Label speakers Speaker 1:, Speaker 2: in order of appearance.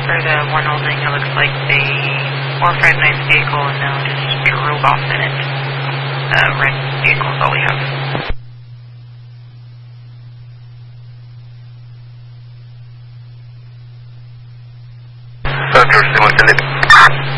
Speaker 1: for the one holding. It looks like they modified a nice vehicle and now just drove off in it. Red vehicle is all we have.
Speaker 2: George 217.